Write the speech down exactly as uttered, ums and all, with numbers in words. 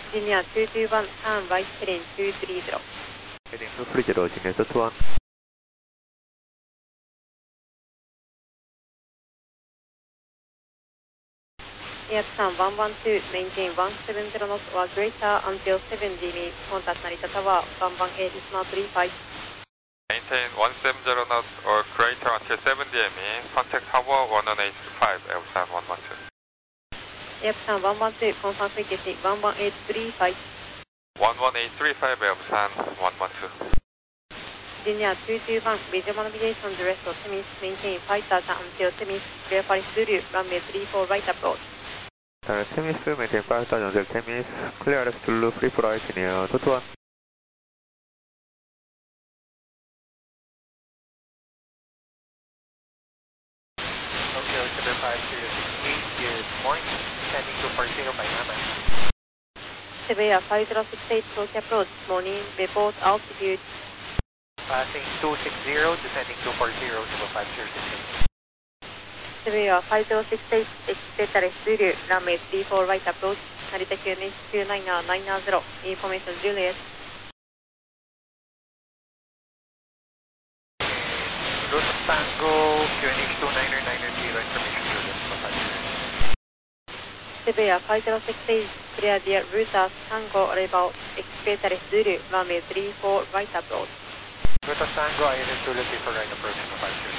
Virginia two two one, turn right, heading two three zero. Heading two three zero, Virginia two two one. Airtran one one two, maintain one seven zero knots or greater until seven D M, contact Narita Tower one one eight decimal three five. Maintain one seven zero knots or greater until seven D M E, contact Tower one one eight five, Elsan one one two. Airtran one one two, confirm frequency one one eight three five. one one eight three five, Elsan one one two. Virginia two two one, visual navigation direct to Temis, maintain fighter turn until Temis, clear Paris Zulu, runway three four right approach. Uh, Temis, maintain five thousand until Temis, clear Alex Zulu, free for right, near two two one. Tokyo seven five zero six eight, good morning, descending two four zero by Nama. Severe five zero six eight, Tokyo approach, morning, report altitude. Passing two six zero, descending two four zero, seven five zero six eight. Severe five zero six eight, expect Alex Zulu, runway three four right approach, Narita Q N H two nine nine zero, information Juliet. Route Tango, Q N H two nine nine zero, information Juliet, seven five zero. Severe five zero six eight, clear the routers Tango level, expect Alex Zulu, runway three four right approach. Route Tango, I S S Juliet, for right approach, seven five zero.